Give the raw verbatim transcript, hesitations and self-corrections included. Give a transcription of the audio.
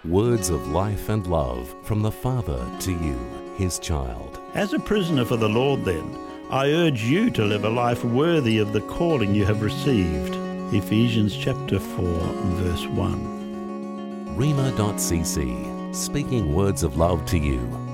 Words of life and love from the Father to you, his child. As a prisoner for the Lord, then, I urge you to live a life worthy of the calling you have received. Ephesians chapter four, verse one. Rhema dot c c, speaking words of love to you.